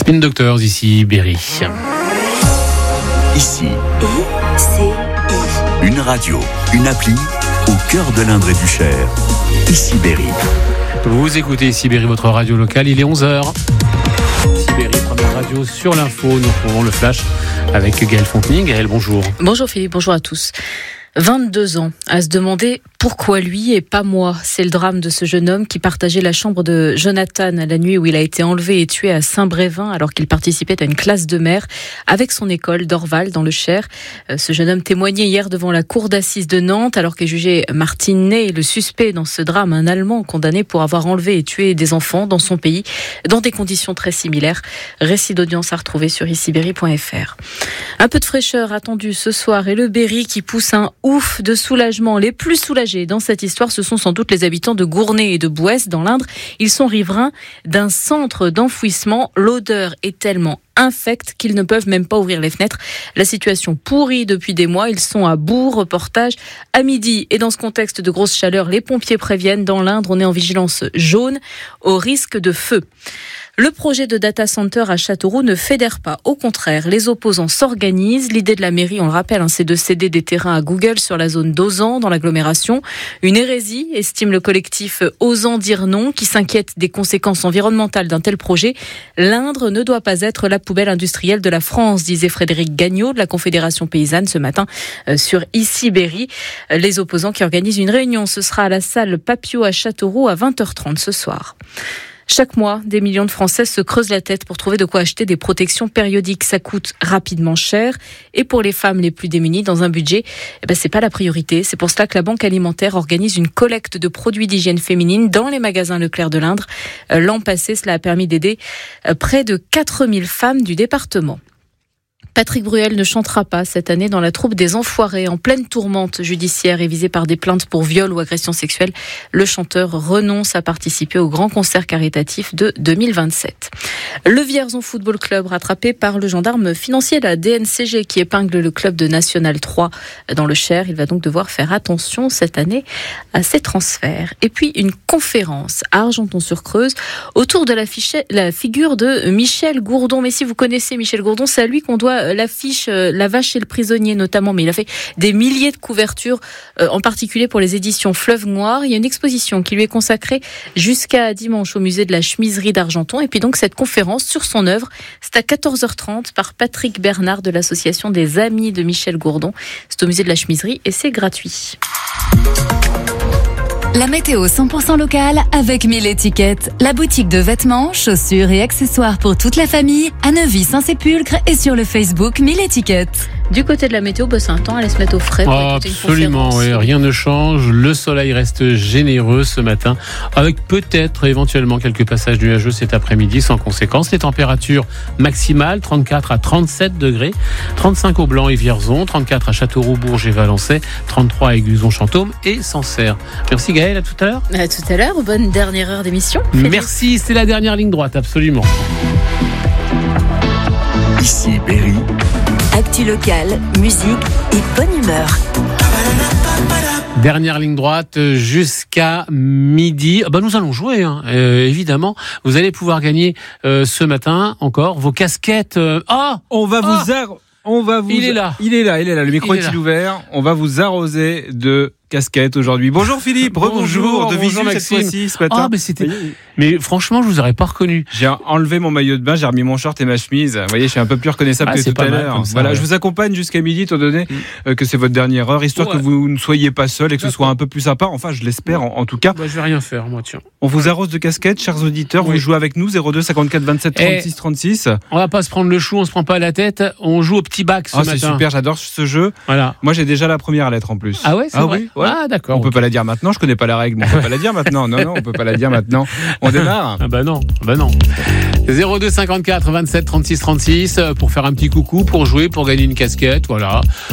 Spin Doctors, ici Berry. Ici, une radio, une appli au cœur de l'Indre et du Cher. Ici Berry. Vous écoutez ici Berry, votre radio locale, il est 11h. Ici Berry, première radio sur l'info. Nous retrouvons le flash avec Gaëlle Fontenay. Gaëlle, bonjour. Bonjour Philippe, bonjour à tous. 22 ans, à se demander pourquoi lui et pas moi. C'est le drame de ce jeune homme qui partageait la chambre de Jonathan la nuit où il a été enlevé et tué à Saint-Brévin alors qu'il participait à une classe de mer avec son école d'Orval dans le Cher. Ce jeune homme témoignait hier devant la cour d'assises de Nantes alors qu'est jugé Martin Ney, le suspect dans ce drame, un Allemand condamné pour avoir enlevé et tué des enfants dans son pays dans des conditions très similaires. Récit d'audience à retrouver sur iciberry.fr. Un peu de fraîcheur attendue ce soir et le Berry qui pousse un ouf de soulagement. Les plus soulagés dans cette histoire, ce sont sans doute les habitants de Gournay et de Bouesse dans l'Indre. Ils sont riverains d'un centre d'enfouissement. L'odeur est tellement infecte qu'ils ne peuvent même pas ouvrir les fenêtres. La situation pourrit depuis des mois. Ils sont à bout. Reportage à midi. Et dans ce contexte de grosse chaleur, les pompiers préviennent. Dans l'Indre, on est en vigilance jaune au risque de feu. Le projet de data center à Châteauroux ne fédère pas. Au contraire, les opposants s'organisent. L'idée de la mairie, on le rappelle, c'est de céder des terrains à Google sur la zone d'Ozan, dans l'agglomération. Une hérésie, estime le collectif Osant dire non, qui s'inquiète des conséquences environnementales d'un tel projet. L'Indre ne doit pas être la poubelle industrielle de la France, disait Frédéric Gagnon de la Confédération paysanne ce matin sur Ici Berry. Les opposants qui organisent une réunion, ce sera à la salle Papio à Châteauroux à 20h30 ce soir. Chaque mois, des millions de Français se creusent la tête pour trouver de quoi acheter des protections périodiques. Ça coûte rapidement cher. Et pour les femmes les plus démunies, dans un budget, c'est pas la priorité. C'est pour cela que la Banque alimentaire organise une collecte de produits d'hygiène féminine dans les magasins Leclerc de l'Indre. L'an passé, cela a permis d'aider près de 4000 femmes du département. Patrick Bruel ne chantera pas cette année dans la troupe des Enfoirés. En pleine tourmente judiciaire et visé par des plaintes pour viol ou agression sexuelle, le chanteur renonce à participer au grand concert caritatif de 2027. Le Vierzon Football Club rattrapé par le gendarme financier, la DNCG, qui épingle le club de National 3 dans le Cher. Il va donc devoir faire attention cette année à ses transferts. Et puis une conférence à Argenton-sur-Creuse autour de la figure de Michel Gourdon. Mais si vous connaissez Michel Gourdon, c'est à lui qu'on doit l'affiche La Vache et le Prisonnier notamment, mais il a fait des milliers de couvertures, en particulier pour les éditions Fleuve Noir. Il y a une exposition qui lui est consacrée jusqu'à dimanche au musée de la Chemiserie d'Argenton. Et puis donc cette conférence sur son œuvre, c'est à 14h30 par Patrick Bernard de l'association des Amis de Michel Gourdon. C'est au musée de la Chemiserie et c'est gratuit. La météo 100% locale avec 1000 étiquettes. La boutique de vêtements, chaussures et accessoires pour toute la famille à Neuvy-Saint-Sépulcre et sur le Facebook 1000 étiquettes. Du côté de la météo, c'est un temps, elle se mettre au frais. Absolument, oui, rien ne change. Le soleil reste généreux ce matin, avec peut-être éventuellement quelques passages nuageux cet après-midi sans conséquence. Les températures maximales, 34 à 37 degrés, 35 au Blanc et Vierzon, 34 à Châteauroux, Bourges et Valençay, 33 à Aiguzon-Chantôme et Sancerre. Merci Gaëlle, à tout à l'heure. À tout à l'heure, bonne dernière heure d'émission. Merci, c'est la dernière ligne droite, absolument. Ici Berry. Actu locale, musique et bonne humeur. Dernière ligne droite jusqu'à midi. Nous allons jouer, évidemment. Vous allez pouvoir gagner ce matin encore vos casquettes. Il est là. Le micro est ouvert. On va vous arroser de casquettes aujourd'hui. Bonjour Philippe, rebonjour, de visu cette fois-ci ce matin. Mais franchement, je vous aurais pas reconnu. J'ai enlevé mon maillot de bain, j'ai remis mon short et ma chemise. Vous voyez, je suis un peu plus reconnaissable que tout à l'heure. Je vous accompagne jusqu'à midi, étant donné que c'est votre dernière heure, histoire que vous ne soyez pas seul et que ce soit un peu plus sympa. Enfin, je l'espère en tout cas. Je vais rien faire, moi, tiens. On vous arrose de casquettes, chers auditeurs. Vous jouez avec nous, 02 54 27 36 36. On va pas se prendre le chou, on se prend pas la tête. On joue au petit bac ce matin. C'est super, j'adore ce jeu. Voilà. Moi, j'ai déjà la première lettre en plus. Ah ouais, c'est vrai. Oui, ouais. Ah d'accord. On peut pas la dire maintenant, je connais pas la règle, mais on peut pas la dire maintenant. Non, on peut pas la dire maintenant. On démarre. Non. 02 54 27 36 36 pour faire un petit coucou, pour jouer, pour gagner une casquette, voilà.